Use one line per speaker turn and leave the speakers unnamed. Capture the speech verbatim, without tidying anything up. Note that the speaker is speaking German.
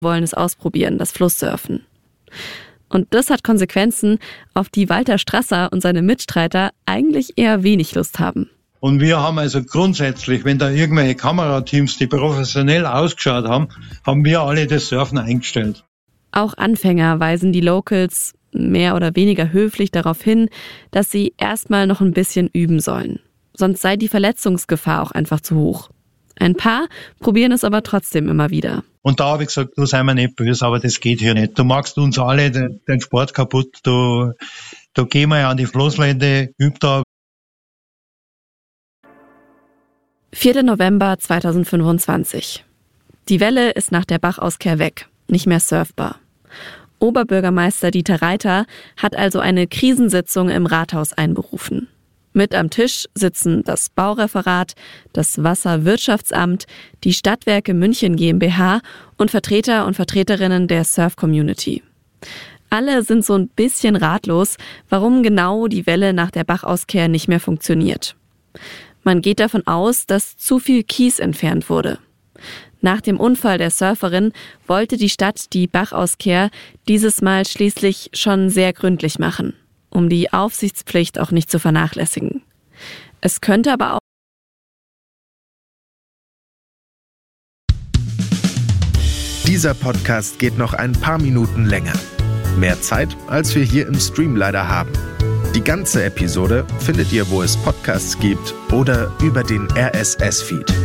wollen es ausprobieren, das Flusssurfen. Und das hat Konsequenzen, auf die Walter Strasser und seine Mitstreiter eigentlich eher wenig Lust haben.
Und wir haben also grundsätzlich, wenn da irgendwelche Kamerateams, die professionell ausgeschaut haben, haben wir alle das Surfen eingestellt.
Auch Anfänger weisen die Locals mehr oder weniger höflich darauf hin, dass sie erstmal noch ein bisschen üben sollen. Sonst sei die Verletzungsgefahr auch einfach zu hoch. Ein paar probieren es aber trotzdem immer wieder.
Und da habe ich gesagt, du sei mir nicht böse, aber das geht hier nicht. Du machst uns alle den, den Sport kaputt. Du, du geh mal an die Flusslände, üb da.
vierter November zweitausendfünfundzwanzig. Die Welle ist nach der Bachauskehr weg, nicht mehr surfbar. Oberbürgermeister Dieter Reiter hat also eine Krisensitzung im Rathaus einberufen. Mit am Tisch sitzen das Baureferat, das Wasserwirtschaftsamt, die Stadtwerke München GmbH und Vertreter und Vertreterinnen der Surf-Community. Alle sind so ein bisschen ratlos, warum genau die Welle nach der Bachauskehr nicht mehr funktioniert. Man geht davon aus, dass zu viel Kies entfernt wurde. Nach dem Unfall der Surferin wollte die Stadt die Bachauskehr dieses Mal schließlich schon sehr gründlich machen, um die Aufsichtspflicht auch nicht zu vernachlässigen. Es könnte aber auch
Dieser Podcast geht noch ein paar Minuten länger. Mehr Zeit, als wir hier im Stream leider haben. Die ganze Episode findet ihr, wo es Podcasts gibt oder über den R S S-Feed.